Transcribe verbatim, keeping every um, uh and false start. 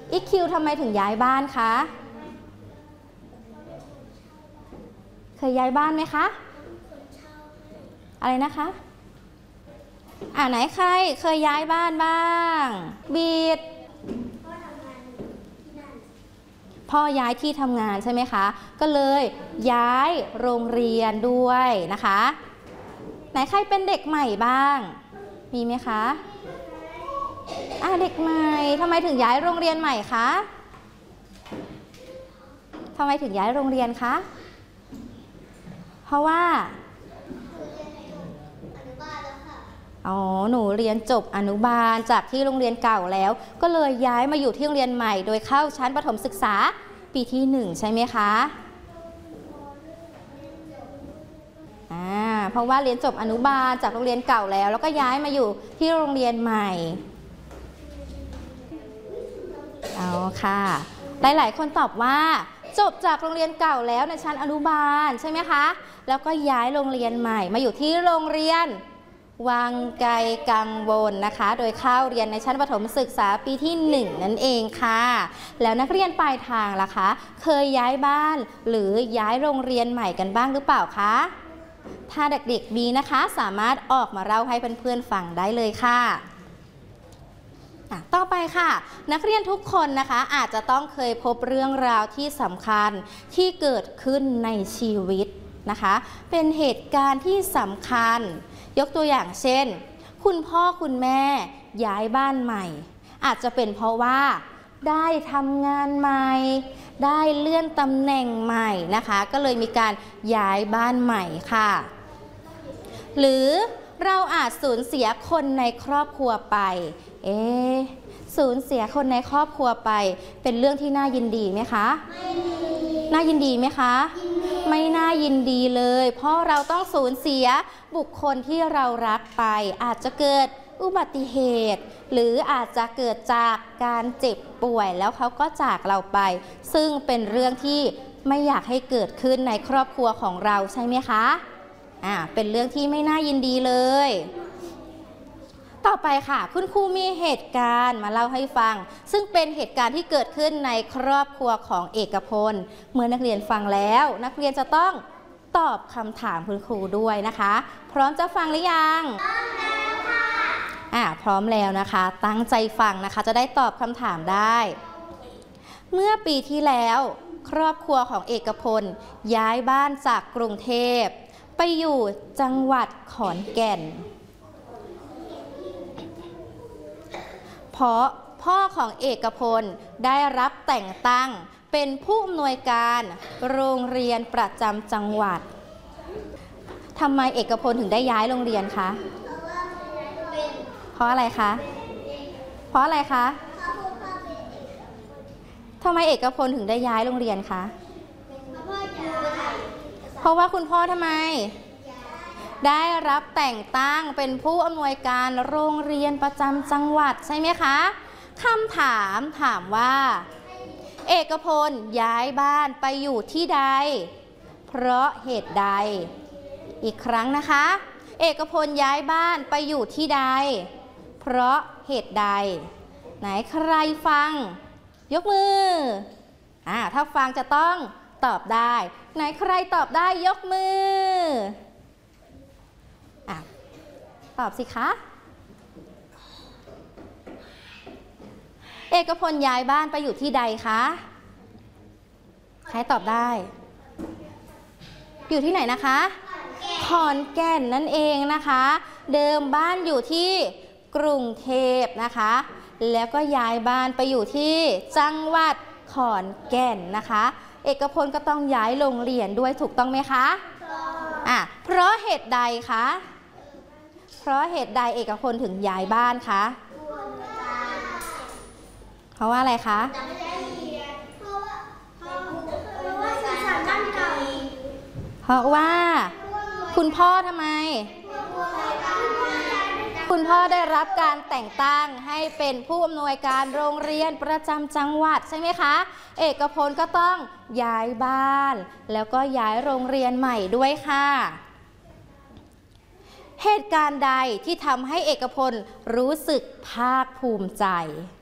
อีคคิวทำไมถึงย้ายบ้านคะเคยย้ายบ้านไหมคะอะไรนะคะอ่าไหนใครเคยย้ายบ้านบ้างบีดพ่อย้ายที่ทำงานใช่ไหมคะก็เลยย้ายโรงเรียนด้วยนะคะไหนใครเป็นเด็กใหม่บ้างมีไหมคะอ่าเด็กใหม่ทำไมถึงย้ายโรงเรียนใหม่คะทำไมถึงย้ายโรงเรียนคะเพราะว่าอ๋อหนูเรียนจบอนุบาลจากที่โรงเรียนเก่าแล้วก็เลยย้ายมาอยู่ที่โรงเรียนใหม่โดยเข้าชั้นประถมศึกษาปีที่หนึ่งใช่ไหมคะอ่าเพราะว่าเรียนจบอนุบาลจากโรงเรียนเก่าแล้วแล้วก็ย้ายมาอยู่ที่โรงเรียนใหม่เอาค่ะหลายๆคนตอบว่าจบจากโรงเรียนเก่าแล้วในชั้นอนุบาลใช่ไหมคะแล้วก็ย้ายโรงเรียนใหม่มาอยู่ที่โรงเรียนวังไกลกังวลนะคะโดยเข้าเรียนในชั้นประถมศึกษาปีที่หนึ่งนั่นเองค่ะแล้วนักเรียนปลายทางล่ะคะเคยย้ายบ้านหรือย้ายโรงเรียนใหม่กันบ้างหรือเปล่าคะถ้าเด็กๆมีนะคะสามารถออกมาเล่าให้เพื่อนๆฟังได้เลยค่ะต่อไปค่ะนักเรียนทุกคนนะคะอาจจะต้องเคยพบเรื่องราวที่สำคัญที่เกิดขึ้นในชีวิตนะคะเป็นเหตุการณ์ที่สำคัญยกตัวอย่างเช่นคุณพ่อคุณแม่ย้ายบ้านใหม่อาจจะเป็นเพราะว่าได้ทำงานใหม่ได้เลื่อนตำแหน่งใหม่นะคะก็เลยมีการย้ายบ้านใหม่ค่ะหรือเราอาจสูญเสียคนในครอบครัวไปเอ๊ะสูญเสียคนในครอบครัวไปเป็นเรื่องที่น่ายินดีไหมคะไม่น่ายินดีไหมคะไม่น่ายินดีเลยเพราะเราต้องสูญเสียบุคคลที่เรารักไปอาจจะเกิดอุบัติเหตุหรืออาจจะเกิดจากการเจ็บป่วยแล้วเขาก็จากเราไปซึ่งเป็นเรื่องที่ไม่อยากให้เกิดขึ้นในครอบครัวของเราใช่ไหมคะอ่าเป็นเรื่องที่ไม่น่ายินดีเลยต่อไปค่ะคุณครูมีเหตุการณ์มาเล่าให้ฟังซึ่งเป็นเหตุการณ์ที่เกิดขึ้นในครอบครัวของเอกพลเมื่อนักเรียนฟังแล้วนักเรียนจะต้องตอบคำถามคุณครูด้วยนะคะพร้อมจะฟังหรือยังพร้อมแล้วค่ะอ่าพร้อมแล้วนะคะตั้งใจฟังนะคะจะได้ตอบคำถามได้เมื่อปีที่แล้วครอบครัวของเอกพลย้ายบ้านจากกรุงเทพไปอยู่จังหวัดขอนแก่นเพราะพ่อของเอกพลได้รับแต่งตั้งเป็นผู้อำนวยการโรงเรียนประจำจังหวัดทำไมเอกพลถึงได้ย้ายโรงเรียนคะเพราะอะไรคะเพราะอะไรคะทำไมเอกพลถึงได้ย้ายโรงเรียนคะเพราะว่าคุณพ่อทำไมได้รับแต่งตั้งเป็นผู้อำนวยการโรงเรียนประจำจังหวัดใช่ไหมคะคำถามถามว่าเอกพลย้ายบ้านไปอยู่ที่ใดเพราะเหตุใดอีกครั้งนะคะเอกพลย้ายบ้านไปอยู่ที่ใดเพราะเหตุใดไหนใครฟังยกมืออ่าถ้าฟังจะต้องตอบได้ไหนใครตอบได้ยกมืออ่ะตอบสิคะเอกพลย้ายบ้านไปอยู่ที่ใดคะใครตอบได้อยู่ที่ไหนนะคะขอนแก่นนั่นเองนะคะเดิมบ้านอยู่ที่กรุงเทพนะคะแล้วก็ย้ายบ้านไปอยู่ที่จังหวัดขอนแก่นนะคะเอกพลก็ต้องย้ายโรงเรียนด้วยถูกต้องไหมคะอ่ะเพราะเหตุใดคะเพราะเหตุใดเอกพลถึงย้ายบ้านคะเพราะว่าอะไรคะเพราะว่าคุณพ่อทำไมคุณพ่อได้รับการแต่งตั้งให้เป็นผู้อำนวยการโรงเรียนประจำจังหวัดใช่ไหมคะเอกพลก็ต้องย้ายบ้านแล้วก็ย้ายโรงเรียนใหม่ด้วยค่ะเหตุการณ์ใดที่ทำให้เอกพลรู้สึกภาคภูมิใจ